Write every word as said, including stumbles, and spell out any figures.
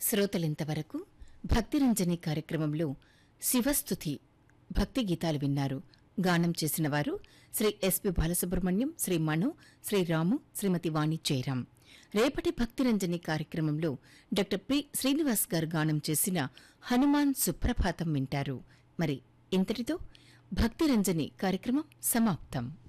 శ్రోతలింతవరకు భక్తిరంజని కార్యక్రమంలో శివస్తుతి భక్తి గీతాలు విన్నారు. గానం చేసిన వారు శ్రీ ఎస్పి బాలసుబ్రహ్మణ్యం, శ్రీ మను, శ్రీ రాము, శ్రీమతి వాణి జయరాం. రేపటి భక్తిరంజని కార్యక్రమంలో డాక్టర్ పి శ్రీనివాస్ గారు గానం చేసిన హనుమాన్ సుప్రభాతం వింటారు. మరి ఇంతటితో భక్తిరంజని కార్యక్రమం సమాప్తం.